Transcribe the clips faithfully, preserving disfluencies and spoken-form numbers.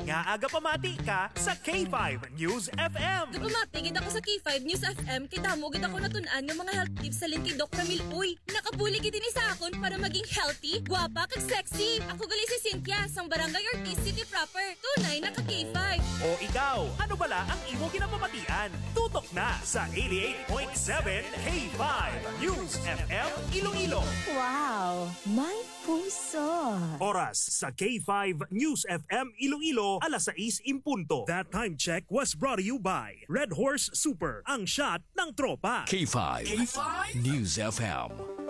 Nga aga pamati ka sa K five News F M. Gapamati gid ako sa K five News F M kay damo gid ako natun-an nga mga health tips sa link kay Doc Ramil. Uy, nakabuli gid ini sa akon para maging healthy, gwapa kag sexy. Ako gali si Cynthia sang Barangay Ortiz City proper. Tunay na ka K five. O ikaw, ano bala ang imo ginapamatian? Tutok na sa eighty-eight point seven K five News F M Iloilo. Wow, may puso. Oras sa K five News F M Iloilo, alas sais in punto. That time check was brought to you by Red Horse Super, ang shot ng tropa. K five, K five News F M.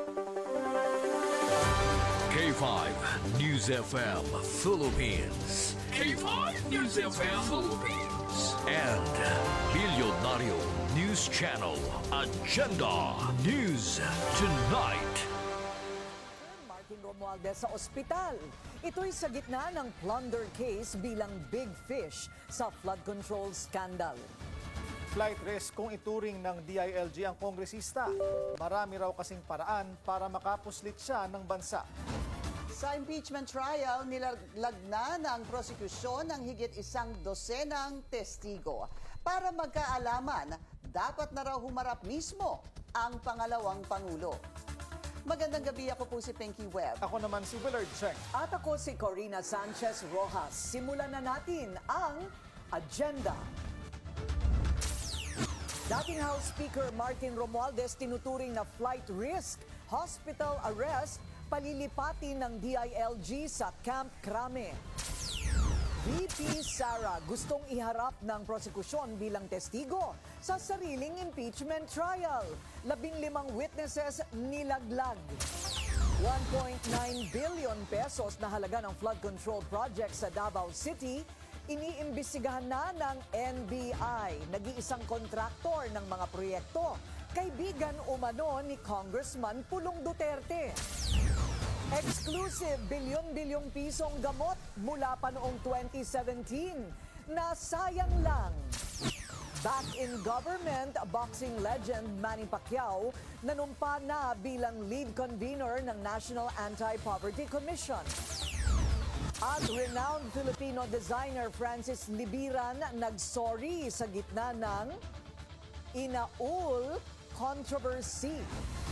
K five News F M Philippines. K five News F M Philippines. And Bilyonaryo News Channel Agenda News Tonight. Martin Romualdez sa ospital. Ito'y sa gitna ng plunder case bilang big fish sa flood control scandal. Flight risk kung ituring ng D I L G ang kongresista. Marami raw kasing paraan para makapuslit siya ng bansa. Sa impeachment trial, nilaglag na ng prosekusyon ng higit isang dosenang testigo. Para magkaalaman, dapat na raw humarap mismo ang pangalawang Pangulo. Magandang gabi, ako po si Pinky Webb. Ako naman si Willard Cheng. At ako si Corina Sanchez Rojas. Simulan na natin ang agenda. Dating House Speaker Martin Romualdez tinuturing na flight risk, hospital arrest, palilipatin ng D I L G sa Camp Crame. V P Sara gustong iharap ng prosekusyon bilang testigo sa sariling impeachment trial. Labing limang witnesses nilaglag. one point nine billion pesos na halaga ng flood control project sa Davao City, iniimbestigahan na ng N B I. Nag-iisang kontraktor ng mga proyekto, kaibigan umano ni Congressman Pulong Duterte. Exclusive bilyon-bilyong pisong gamot mula pa noong twenty seventeen na sayang lang. Back in government, boxing legend Manny Pacquiao nanumpa na bilang lead convener ng National Anti-Poverty Commission. At renowned Filipino designer Francis Libiran nagsorry sa gitna ng inaul controversy.